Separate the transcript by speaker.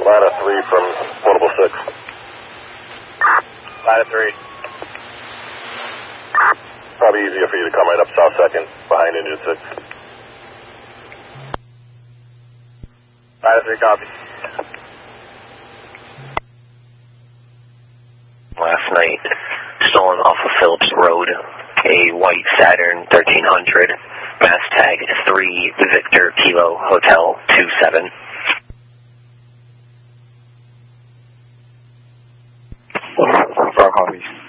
Speaker 1: Ladder 3 from Portable 6.
Speaker 2: Ladder 3.
Speaker 1: Probably easier for you to come right up South 2nd, behind Engine 6.
Speaker 2: Ladder 3, copy.
Speaker 3: Last night, stolen off of Phillips Road, a white Saturn 1300, mass tag 3 Victor Kilo Hotel 27.
Speaker 4: Frog copies.